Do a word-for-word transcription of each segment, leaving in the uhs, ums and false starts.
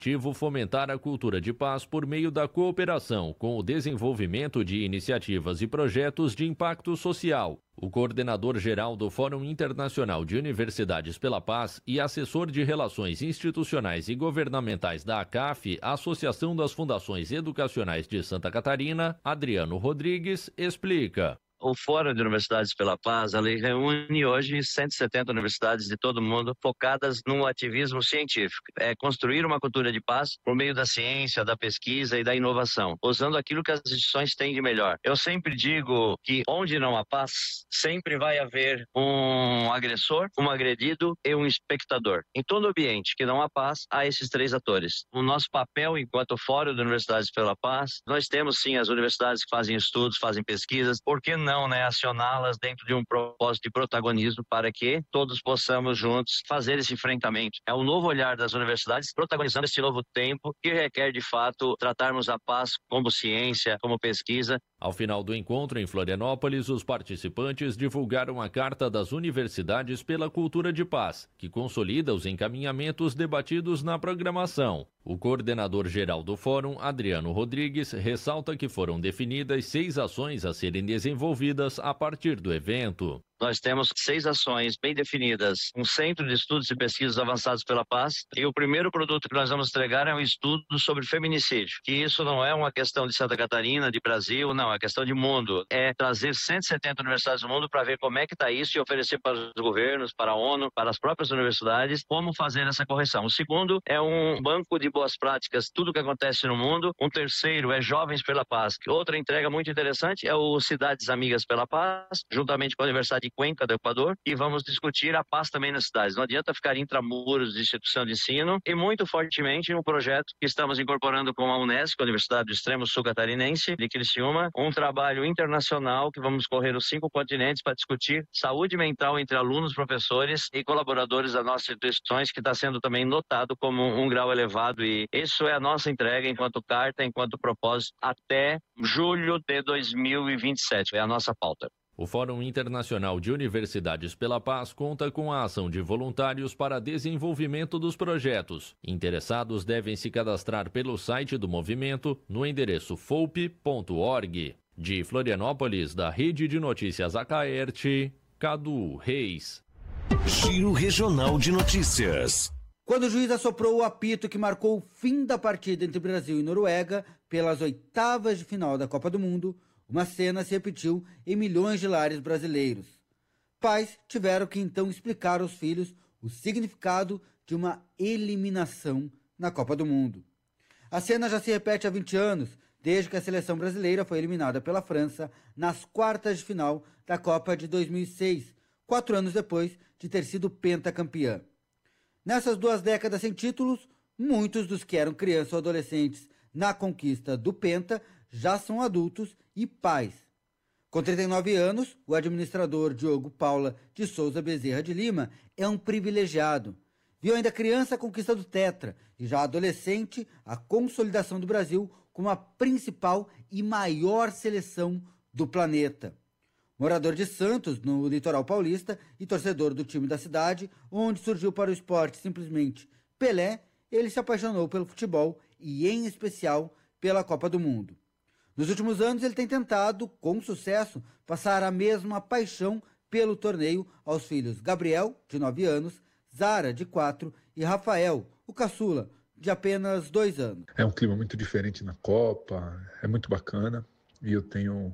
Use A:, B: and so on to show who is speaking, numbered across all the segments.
A: objetivo fomentar a cultura de paz por meio da cooperação com o desenvolvimento de iniciativas e projetos de impacto social. O coordenador-geral do Fórum Internacional de Universidades pela Paz e assessor de Relações Institucionais e Governamentais da ACAF, Associação das Fundações Educacionais de Santa Catarina, Adriano Rodrigues, explica.
B: O Fórum de Universidades pela Paz, ele reúne hoje cento e setenta universidades de todo mundo focadas no ativismo científico. É construir uma cultura de paz por meio da ciência, da pesquisa e da inovação, usando aquilo que as instituições têm de melhor. Eu sempre digo que onde não há paz, sempre vai haver um agressor, um agredido e um espectador. Em todo ambiente que não há paz, há esses três atores. O nosso papel enquanto Fórum de Universidades pela Paz, nós temos sim as universidades que fazem estudos, fazem pesquisas, por que não Não, né, acioná-las dentro de um propósito de protagonismo para que todos possamos juntos fazer esse enfrentamento. É um novo olhar das universidades protagonizando esse novo tempo que requer, de fato, tratarmos a paz como ciência, como pesquisa.
A: Ao final do encontro em Florianópolis, os participantes divulgaram a Carta das Universidades pela Cultura de Paz, que consolida os encaminhamentos debatidos na programação. O coordenador-geral do Fórum, Adriano Rodrigues, ressalta que foram definidas seis ações a serem desenvolvidas a partir do evento.
B: Nós temos seis ações bem definidas, um centro de estudos e pesquisas avançados pela paz, e o primeiro produto que nós vamos entregar é um estudo sobre feminicídio, que isso não é uma questão de Santa Catarina, de Brasil, não, é questão de mundo. É trazer cento e setenta universidades do mundo para ver como é que está isso e oferecer para os governos, para a ONU, para as próprias universidades, como fazer essa correção. O segundo é um banco de boas práticas, tudo que acontece no mundo. Um terceiro é Jovens pela Paz. Outra entrega muito interessante é o Cidades Amigas pela Paz, juntamente com a Universidade de Cuenca do Equador, e vamos discutir a paz também nas cidades. Não adianta ficar intramuros de instituição de ensino, e muito fortemente um projeto que estamos incorporando com a Unesco, a Universidade do Extremo Sul Catarinense, de Criciúma, um trabalho internacional que vamos correr os cinco continentes para discutir saúde mental entre alunos, professores e colaboradores das nossas instituições, que está sendo também notado como um grau elevado, e isso é a nossa entrega enquanto carta, enquanto propósito, até julho de dois mil e vinte e sete. É a nossa pauta.
A: O Fórum Internacional de Universidades pela Paz conta com a ação de voluntários para desenvolvimento dos projetos. Interessados devem se cadastrar pelo site do movimento no endereço foup ponto org. De Florianópolis, da Rede de Notícias Acaerte, Cadu Reis.
C: Giro Regional de Notícias.
D: Quando o juiz assoprou o apito que marcou o fim da partida entre Brasil e Noruega pelas oitavas de final da Copa do Mundo, uma cena se repetiu em milhões de lares brasileiros. Pais tiveram que então explicar aos filhos o significado de uma eliminação na Copa do Mundo. A cena já se repete há vinte anos, desde que a seleção brasileira foi eliminada pela França nas quartas de final da Copa de dois mil e seis, quatro anos depois de ter sido pentacampeã. Nessas duas décadas sem títulos, muitos dos que eram crianças ou adolescentes na conquista do Penta já são adultos e pais. Com trinta e nove anos, o administrador Diogo Paula de Souza Bezerra de Lima é um privilegiado. Viu ainda criança a conquista do Tetra e já adolescente a consolidação do Brasil como a principal e maior seleção do planeta. Morador de Santos, no litoral paulista, e torcedor do time da cidade, onde surgiu para o esporte simplesmente Pelé, ele se apaixonou pelo futebol e, em especial, pela Copa do Mundo. Nos últimos anos, ele tem tentado, com sucesso, passar a mesma paixão pelo torneio aos filhos Gabriel, de nove anos, Zara, de quatro, e Rafael, o caçula, de apenas dois anos.
E: É um clima muito diferente na Copa, é muito bacana, e eu tenho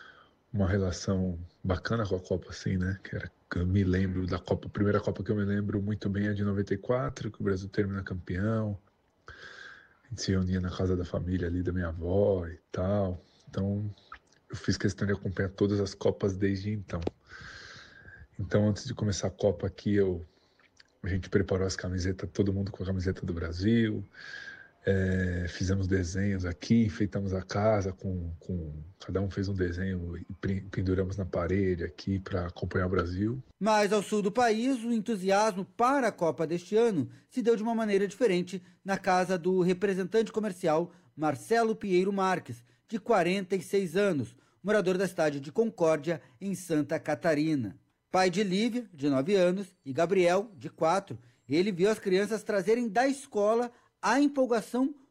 E: uma relação bacana com a Copa, assim, né? Que era, que eu me lembro da Copa, a primeira Copa que eu me lembro muito bem é de noventa e quatro, que o Brasil termina campeão. A gente se reunia na casa da família ali, da minha avó e tal. Então, eu fiz questão de acompanhar todas as Copas desde então. Então, antes de começar a Copa aqui, eu, a gente preparou as camisetas, todo mundo com a camiseta do Brasil. É, fizemos desenhos aqui, enfeitamos a casa, com, com, cada um fez um desenho e penduramos na parede aqui para acompanhar o Brasil.
D: Mas ao sul do país, o entusiasmo para a Copa deste ano se deu de uma maneira diferente na casa do representante comercial Marcelo Pinheiro Marques, de quarenta e seis anos, morador da cidade de Concórdia, em Santa Catarina. Pai de Lívia, de nove anos, e Gabriel, de quatro, ele viu as crianças trazerem da escola a empolgação